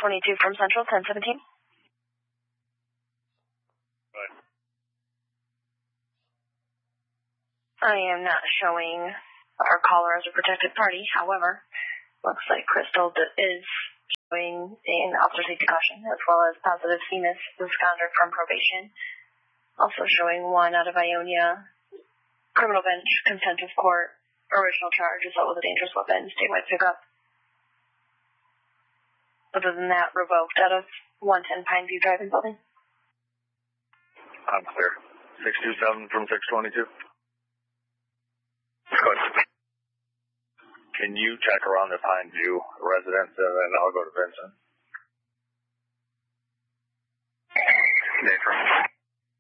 622 from Central, 1017. Right. I am not showing our caller as a protected party. However, looks like Crystal is showing an officer safety caution, as well as positive CMIS misconduct from probation. Also showing 1 out of Ionia, criminal bench, contempt of court, original charge, assault with a dangerous weapon, statewide pickup. Other than that, revoked out of 110 Pineview Driving Building. I'm clear. 627 from 622. Good. Can you check around the Pineview residence, and then I'll go to Vincent. Nathan.